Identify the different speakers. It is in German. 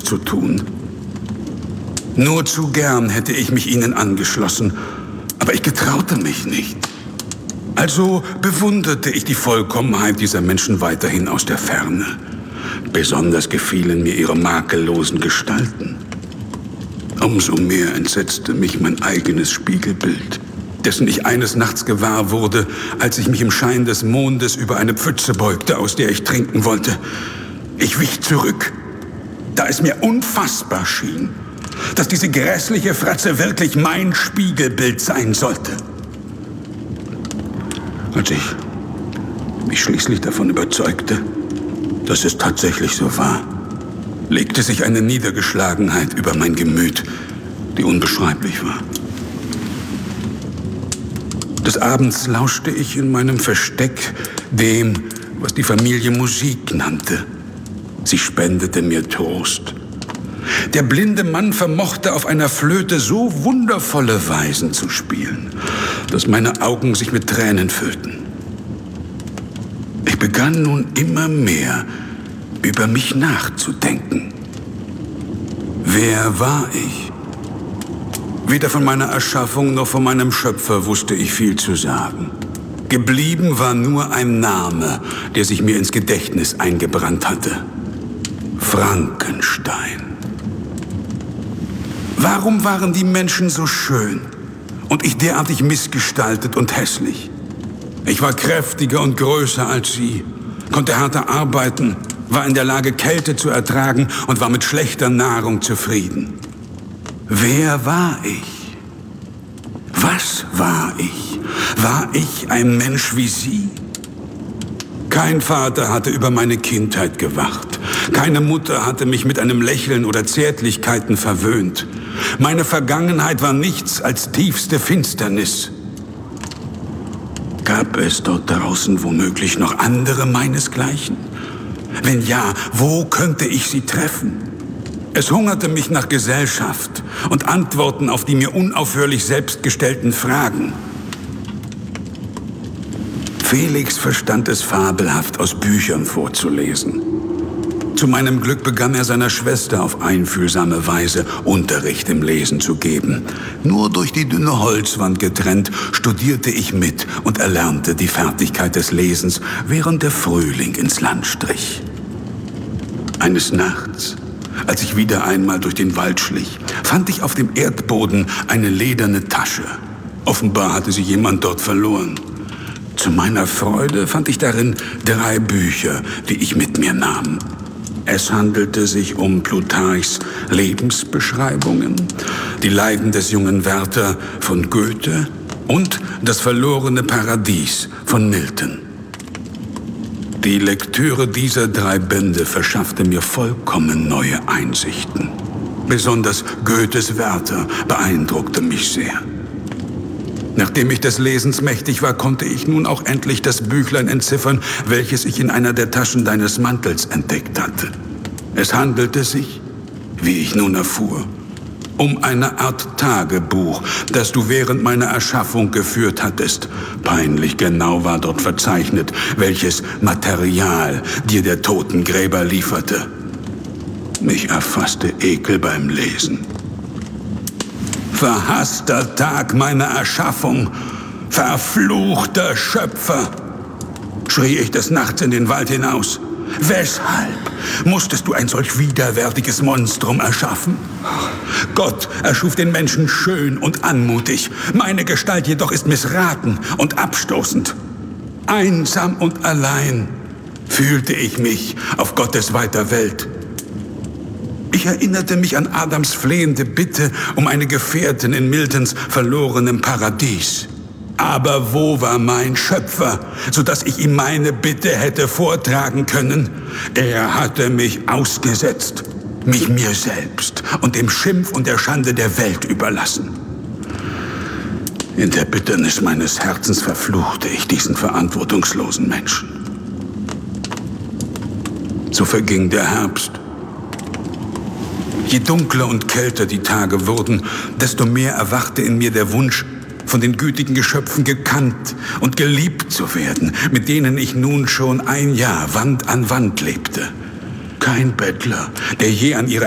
Speaker 1: Gutes zu tun. Nur zu gern hätte ich mich ihnen angeschlossen, aber ich getraute mich nicht. Also bewunderte ich die Vollkommenheit dieser Menschen weiterhin aus der Ferne. Besonders gefielen mir ihre makellosen Gestalten. Umso mehr entsetzte mich mein eigenes Spiegelbild, dessen ich eines Nachts gewahr wurde, als ich mich im Schein des Mondes über eine Pfütze beugte, aus der ich trinken wollte. Ich wich zurück, da es mir unfassbar schien, dass diese grässliche Fratze wirklich mein Spiegelbild sein sollte. Als ich mich schließlich davon überzeugte, dass es tatsächlich so war, legte sich eine Niedergeschlagenheit über mein Gemüt, die unbeschreiblich war. Des Abends lauschte ich in meinem Versteck dem, was die Familie Musik nannte. Sie spendete mir Trost. Der blinde Mann vermochte auf einer Flöte so wundervolle Weisen zu spielen, dass meine Augen sich mit Tränen füllten. Ich begann nun immer mehr über mich nachzudenken. Wer war ich? Weder von meiner Erschaffung noch von meinem Schöpfer wusste ich viel zu sagen. Geblieben war nur ein Name, der sich mir ins Gedächtnis eingebrannt hatte. Frankenstein. Warum waren die Menschen so schön und ich derartig missgestaltet und hässlich? Ich war kräftiger und größer als sie, konnte härter arbeiten, war in der Lage, Kälte zu ertragen und war mit schlechter Nahrung zufrieden. Wer war ich? Was war ich? War ich ein Mensch wie sie? Kein Vater hatte über meine Kindheit gewacht. Keine Mutter hatte mich mit einem Lächeln oder Zärtlichkeiten verwöhnt. Meine Vergangenheit war nichts als tiefste Finsternis. Gab es dort draußen womöglich noch andere meinesgleichen? Wenn ja, wo könnte ich sie treffen? Es hungerte mich nach Gesellschaft und Antworten auf die mir unaufhörlich selbst gestellten Fragen. Felix verstand es fabelhaft, aus Büchern vorzulesen. Zu meinem Glück begann er seiner Schwester auf einfühlsame Weise Unterricht im Lesen zu geben. Nur durch die dünne Holzwand getrennt, studierte ich mit und erlernte die Fertigkeit des Lesens, während der Frühling ins Land strich. Eines Nachts, als ich wieder einmal durch den Wald schlich, fand ich auf dem Erdboden eine lederne Tasche. Offenbar hatte sie jemand dort verloren. Zu meiner Freude fand ich darin 3 Bücher, die ich mit mir nahm. Es handelte sich um Plutarchs Lebensbeschreibungen, die Leiden des jungen Werther von Goethe und das verlorene Paradies von Milton. Die Lektüre dieser 3 Bände verschaffte mir vollkommen neue Einsichten. Besonders Goethes Werther beeindruckte mich sehr. Nachdem ich des Lesens mächtig war, konnte ich nun auch endlich das Büchlein entziffern, welches ich in einer der Taschen deines Mantels entdeckt hatte. Es handelte sich, wie ich nun erfuhr, um eine Art Tagebuch, das du während meiner Erschaffung geführt hattest. Peinlich genau war dort verzeichnet, welches Material dir der Totengräber lieferte. Mich erfasste Ekel beim Lesen. Verhasster Tag meiner Erschaffung, verfluchter Schöpfer, schrie ich des Nachts in den Wald hinaus. Weshalb musstest du ein solch widerwärtiges Monstrum erschaffen? Gott erschuf den Menschen schön und anmutig, meine Gestalt jedoch ist missraten und abstoßend. Einsam und allein fühlte ich mich auf Gottes weiter Welt. Ich erinnerte mich an Adams flehende Bitte um eine Gefährtin in Miltons verlorenem Paradies. Aber wo war mein Schöpfer, sodass ich ihm meine Bitte hätte vortragen können? Er hatte mich ausgesetzt, mich mir selbst und dem Schimpf und der Schande der Welt überlassen. In der Bitternis meines Herzens verfluchte ich diesen verantwortungslosen Menschen. So verging der Herbst. Je dunkler und kälter die Tage wurden, desto mehr erwachte in mir der Wunsch, von den gütigen Geschöpfen gekannt und geliebt zu werden, mit denen ich nun schon ein Jahr Wand an Wand lebte. Kein Bettler, der je an ihre